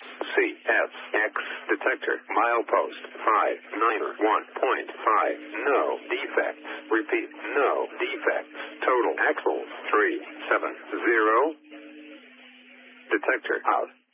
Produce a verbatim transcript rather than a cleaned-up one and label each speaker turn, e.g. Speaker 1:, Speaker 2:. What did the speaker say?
Speaker 1: C S X detector milepost five nine one point five. No defects. Repeat, no defects. Total axles three seven zero. Detector out.